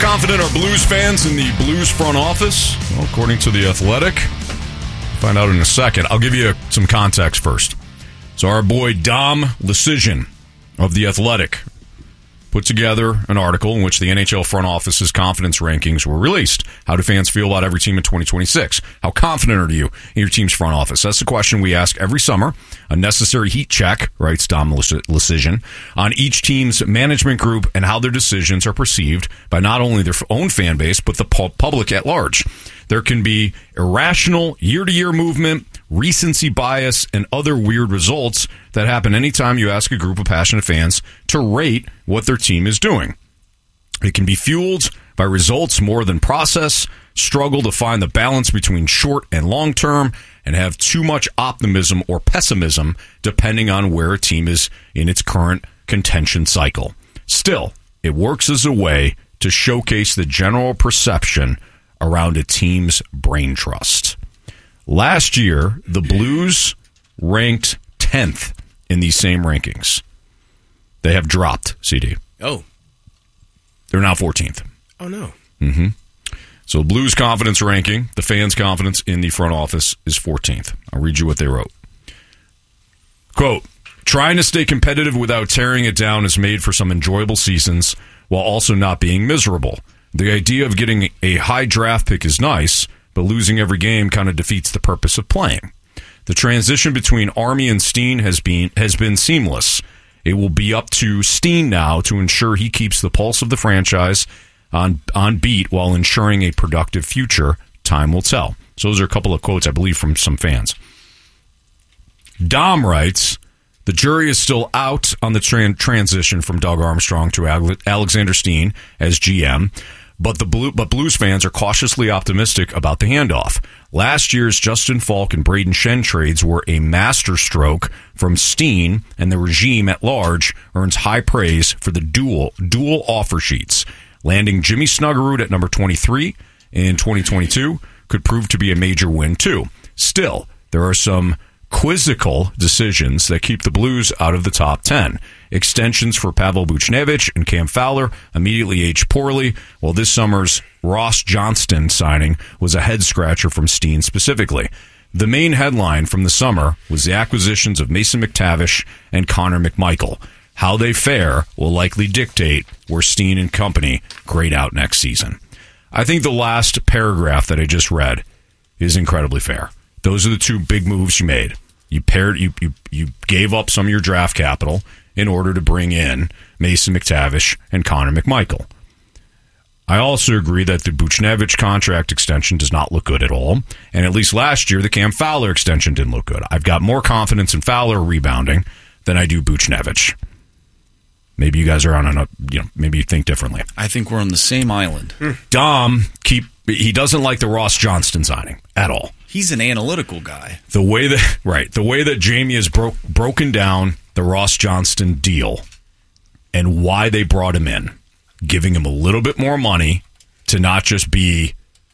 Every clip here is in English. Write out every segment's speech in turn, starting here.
confident are Blues fans in the Blues front office? Well, according to The Athletic, find out in a second. I'll give you some context first. So our boy Dom Luszczyszyn of The Athletic put together an article in which the NHL front office's confidence rankings were released. How do fans feel about every team in 2026? How confident are you in your team's front office? That's the question we ask every summer. A necessary heat check, writes Dom Luszczyszyn, on each team's management group and how their decisions are perceived by not only their own fan base, but the public at large. There can be irrational year-to-year movement, recency bias, and other weird results that happen anytime you ask a group of passionate fans to rate what their team is doing. It can be fueled by results more than process, struggle to find the balance between short and long term, and have too much optimism or pessimism depending on where a team is in its current contention cycle. Still, it works as a way to showcase the general perception around a team's brain trust. Last year, the Blues ranked 10th in these same rankings. They have dropped, CD. Oh. They're now 14th. Oh, no. Mm-hmm. So Blues confidence ranking, the fans' confidence in the front office is 14th. I'll read you what they wrote. Quote, trying to stay competitive without tearing it down is made for some enjoyable seasons while also not being miserable. The idea of getting a high draft pick is nice, but losing every game kind of defeats the purpose of playing. The transition between Army and Steen has been seamless. It will be up to Steen now to ensure he keeps the pulse of the franchise on beat while ensuring a productive future. Time will tell. So those are a couple of quotes, I believe, from some fans. Dom writes, the jury is still out on the transition from Doug Armstrong to Alexander Steen as GM, but Blues fans are cautiously optimistic about the handoff. Last year's Justin Falk and Braden Shen trades were a masterstroke from Steen, and the regime at large earns high praise for the dual offer sheets. Landing Jimmy Snuggerud at number 23 in 2022 could prove to be a major win, too. Still, there are some quizzical decisions that keep the Blues out of the top 10. Extensions for Pavel Buchnevich and Cam Fowler immediately aged poorly, while this summer's Ross Johnston signing was a head-scratcher from Steen specifically. The main headline from the summer was the acquisitions of Mason McTavish and Connor McMichael. How they fare will likely dictate where Steen and company grade out next season. I think the last paragraph that I just read is incredibly fair. Those are the two big moves you made. You gave up some of your draft capital in order to bring in Mason McTavish and Connor McMichael. I also agree that the Buchnevich contract extension does not look good at all, and at least last year the Cam Fowler extension didn't look good. I've got more confidence in Fowler rebounding than I do Buchnevich. Maybe you guys are maybe you think differently. I think we're on the same island. Dom, he doesn't like the Ross Johnston signing at all. He's an analytical guy. The way that Jamie has broken down the Ross Johnston deal and why they brought him in, giving him a little bit more money to not just be,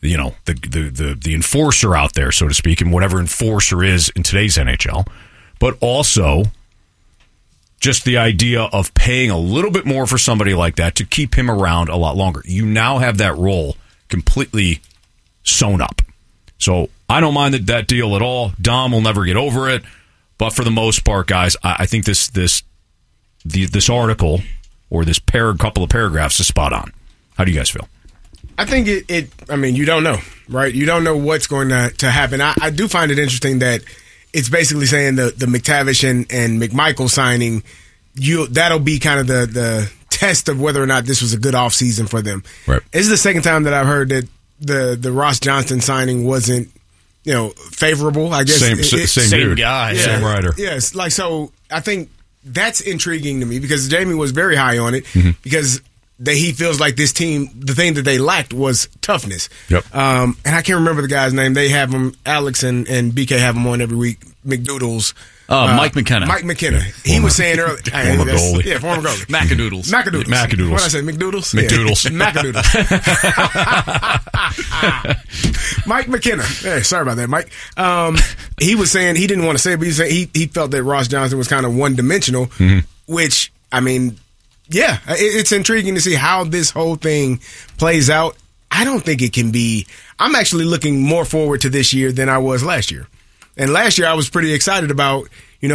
the enforcer out there, so to speak, and whatever enforcer is in today's NHL, but also just the idea of paying a little bit more for somebody like that to keep him around a lot longer. You now have that role completely sewn up. So I don't mind that deal at all. Dom will never get over it. But for the most part, guys, I think this article or this couple of paragraphs is spot on. How do you guys feel? I think you don't know, right? You don't know what's going to happen. I do find it interesting that it's basically saying the McTavish and McMichael signing, that'll be kind of the test of whether or not this was a good offseason for them. Right. This is the second time that I've heard that the Ross Johnston signing wasn't, favorable. I guess same guy, yeah, same writer. Yes, so I think that's intriguing to me because Jamie was very high on it because he feels like this team, the thing that they lacked was toughness. Yep. And I can't remember the guy's name. They have him, Alex and BK have him on every week. McDoodles. Mike McKenna. Mike McKenna. He was saying earlier. Former goalie. Yeah, former goalie. Macadoodles. Macadoodles. What did I say? McDoodles? McDoodles. Yeah. Macadoodles. Mike McKenna. Hey, sorry about that, Mike. He was saying, he didn't want to say it, but he felt that Ross Johnston was kind of one-dimensional, which, yeah, it's intriguing to see how this whole thing plays out. I don't think it can be. I'm actually looking more forward to this year than I was last year. And last year I was pretty excited about,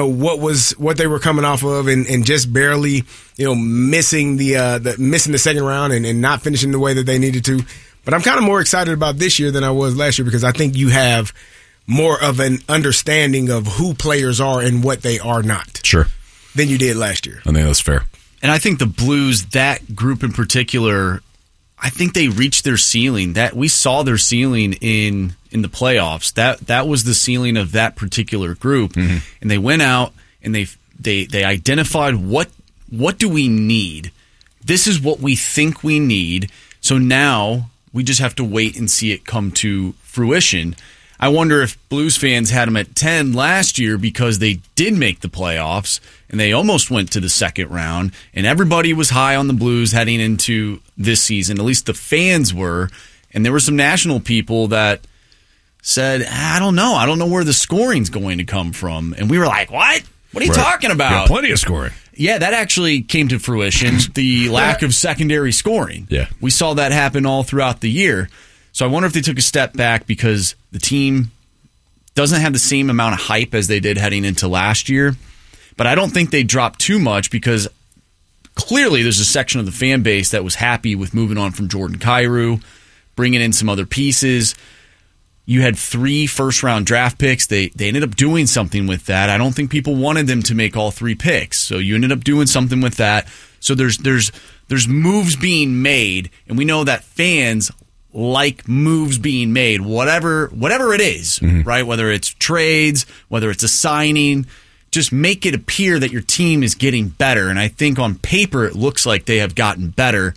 what they were coming off of and just barely, missing the second round and not finishing the way that they needed to. But I'm kind of more excited about this year than I was last year because I think you have more of an understanding of who players are and what they are not. Sure. Than you did last year. I think that's fair. And I think the Blues, that group in particular, I think they reached their ceiling. That we saw their ceiling in the playoffs. That was the ceiling of that particular group. Mm-hmm. And they went out and they identified what do we need? This is what we think we need. So now we just have to wait and see it come to fruition. I wonder if Blues fans had them at 10 last year because they did make the playoffs and they almost went to the second round and everybody was high on the Blues heading into this season. At least the fans were. And there were some national people that said, I don't know. I don't know where the scoring's going to come from. And we were like, what? What are you talking about? Yeah, plenty of scoring. Yeah, that actually came to fruition. The lack of secondary scoring. Yeah. We saw that happen all throughout the year. So I wonder if they took a step back because the team doesn't have the same amount of hype as they did heading into last year. But I don't think they dropped too much because clearly there's a section of the fan base that was happy with moving on from Jordan Kyrou, bringing in some other pieces. You had 3 first-round draft picks. They ended up doing something with that. I don't think people wanted them to make all 3 picks. So you ended up doing something with that. So there's moves being made, and we know that fans like moves being made, whatever it is, mm-hmm. right? Whether it's trades, whether it's a signing, just make it appear that your team is getting better. And I think on paper it looks like they have gotten better.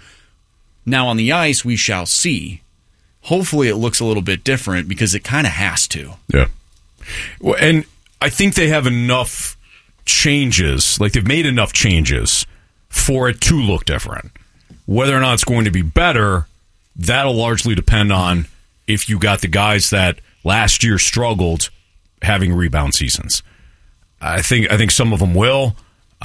Now on the ice, we shall see. Hopefully it looks a little bit different because it kind of has to. Yeah. Well, and I think they have enough changes, like they've made enough changes for it to look different. Whether or not it's going to be better, that'll largely depend on if you got the guys that last year struggled having rebound seasons. I think some of them will.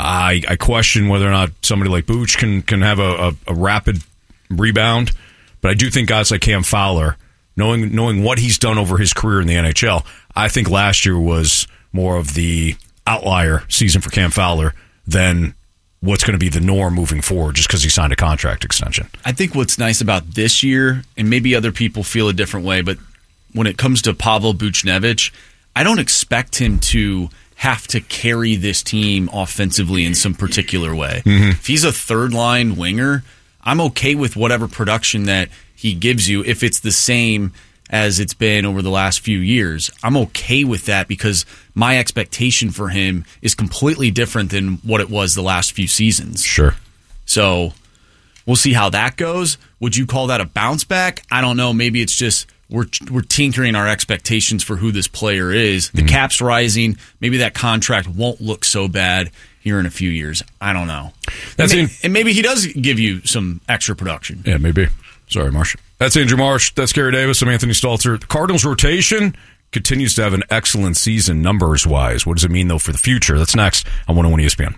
I question whether or not somebody like Booch can have a rapid rebound. But I do think guys like Cam Fowler, knowing what he's done over his career in the NHL, I think last year was more of the outlier season for Cam Fowler than what's going to be the norm moving forward just because he signed a contract extension. I think what's nice about this year, and maybe other people feel a different way, but when it comes to Pavel Buchnevich, I don't expect him to have to carry this team offensively in some particular way. Mm-hmm. If he's a third-line winger, I'm okay with whatever production that he gives you if it's the same as it's been over the last few years. I'm okay with that because my expectation for him is completely different than what it was the last few seasons. Sure. So we'll see how that goes. Would you call that a bounce back? I don't know. Maybe it's just we're tinkering our expectations for who this player is. The cap's rising. Maybe that contract won't look so bad here in a few years. I don't know. And maybe he does give you some extra production. Yeah, maybe. Sorry, Marsh. That's Andrew Marsh. That's Gary Davis. I'm Anthony Stalter. The Cardinals rotation continues to have an excellent season numbers-wise. What does it mean, though, for the future? That's next on 101 ESPN.